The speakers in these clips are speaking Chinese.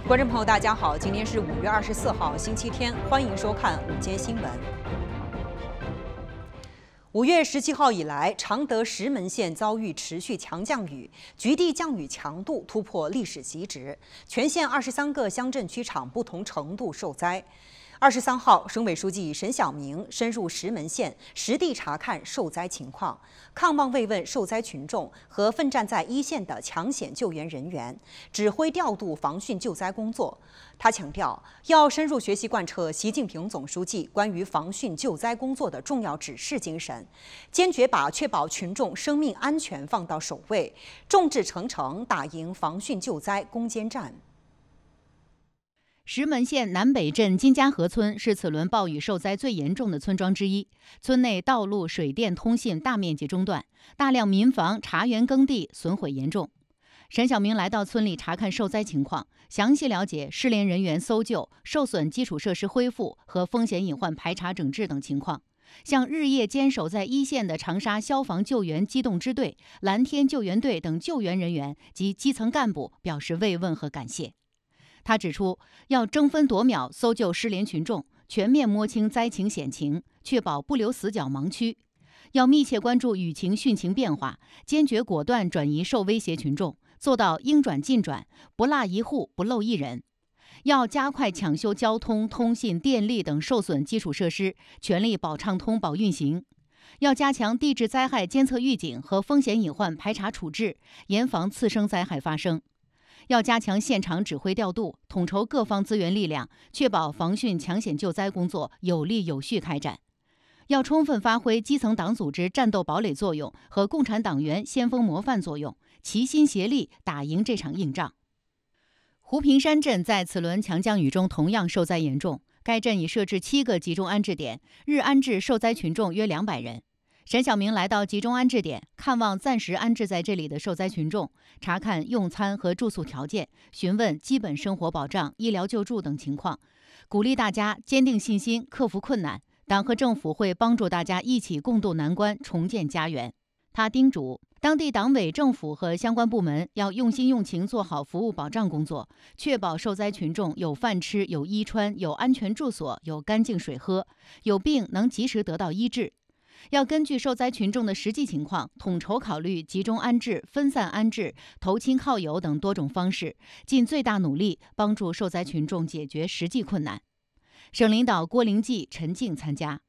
观众朋友，大家好，今天是5月24号，星期天，欢迎收看午间新闻。5月17号以来，常德石门县遭遇持续强降雨，局地降雨强度突破历史极值，全县23个乡镇区场不同程度受灾。23号，省委书记沈晓明深入石门县实地查看受灾情况，看望慰问受灾群众和奋战在一线的抢险救援人员，指挥调度防汛救灾工作。他强调，要深入学习贯彻习近平总书记关于防汛救灾工作的重要指示精神，坚决把确保群众生命安全放到首位，众志成城打赢防汛救灾攻坚战。 石门县南北镇金家河村是此轮暴雨受灾最严重的村庄之一，村内道路、水电、通信大面积中断，大量民房、茶园耕地损毁严重。沈晓明来到村里查看受灾情况，详细了解失联人员搜救、受损基础设施恢复和风险隐患排查整治等情况，向日夜坚守在一线的长沙消防救援机动支队、蓝天救援队等救援人员及基层干部表示慰问和感谢。他指出，要争分夺秒搜救失联群众，全面摸清灾情险情，确保不留死角盲区；要密切关注雨情汛情变化，坚决果断转移受威胁群众，做到应转尽转，不落一户不漏一人；要加快抢修交通、通信、电力等受损基础设施，全力保畅通、保运行；要加强地质灾害监测预警和风险隐患排查处置，严防次生灾害发生。要加强现场指挥调度，统筹各方资源力量，确保防汛抢险救灾工作有力有序开展。要充分发挥基层党组织战斗堡垒作用和共产党员先锋模范作用，齐心协力打赢这场硬仗。胡平山镇在此轮强降雨中同样受灾严重，该镇已设置7个集中安置点，日安置受灾群众约200人。沈晓明来到集中安置点，看望暂时安置在这里的受灾群众，查看用餐和住宿条件，询问基本生活保障、医疗救助等情况，鼓励大家坚定信心，克服困难。党和政府会帮助大家一起共度难关，重建家园。他叮嘱当地党委政府和相关部门要用心用情做好服务保障工作，确保受灾群众有饭吃、有衣穿、有安全住所、有干净水喝，有病能及时得到医治。要根据受灾群众的实际情况，统筹考虑集中安置、分散安置、投亲靠友等多种方式，尽最大努力帮助受灾群众解决实际困难。省领导郭灵济、陈静参加。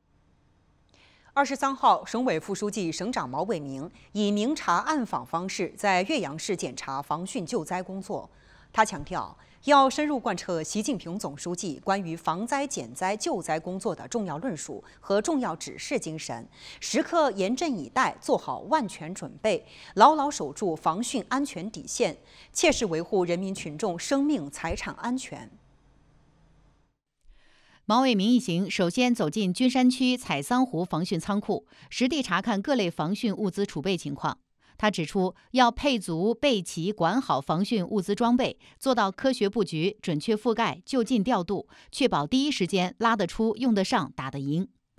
23号，省委副书记、省长毛伟明以明察暗访方式在岳阳市检查防汛救灾工作。他强调，要深入贯彻习近平总书记关于防灾减灾救灾工作的重要论述和重要指示精神，时刻严阵以待，做好万全准备，牢牢守住防汛安全底线，切实维护人民群众生命财产安全。 毛伟明一行首先走进君山区采桑湖防汛仓库，实地查看各类防汛物资储备情况。他指出，要配足备齐管好防汛物资装备，做到科学布局、准确覆盖、就近调度，确保第一时间拉得出、用得上、打得赢。